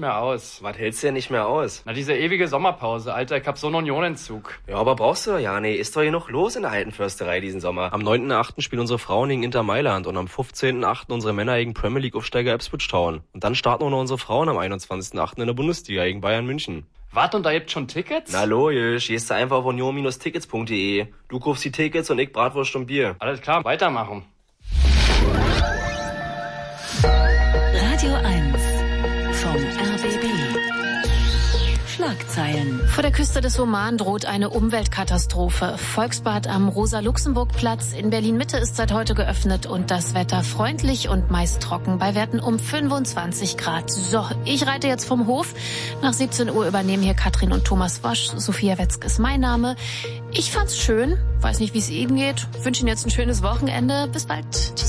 mehr aus. Was hältst du denn nicht mehr aus? Na, diese ewige Sommerpause, Alter, ich hab so einen Unionentzug. Ja, aber brauchst du doch ja, nee, ist doch hier noch los in der alten Försterei diesen Sommer. Am 9.8. spielen unsere Frauen gegen Inter Mailand und am 15.8. unsere Männer gegen Premier League Aufsteiger Ipswich Town. Und dann starten auch noch unsere Frauen am 21.8. in der Bundesliga gegen Bayern München. Wart, und da gibt's schon Tickets? Na logisch, gehst du einfach auf union-tickets.de. Du kaufst die Tickets und ich Bratwurst und Bier. Alles klar, weitermachen. Radio 1 vom RBB. Schlagzeilen. Vor der Küste des Oman droht eine Umweltkatastrophe. Volksbad am Rosa-Luxemburg-Platz in Berlin-Mitte ist seit heute geöffnet und das Wetter freundlich und meist trocken bei Werten um 25 Grad. So, ich reite jetzt vom Hof. Nach 17 Uhr übernehmen hier Katrin und Thomas Wosch. Sophia Wetzke ist mein Name. Ich fand's schön. Weiß nicht, wie es Ihnen geht. Wünsche Ihnen jetzt ein schönes Wochenende. Bis bald. Tschüss.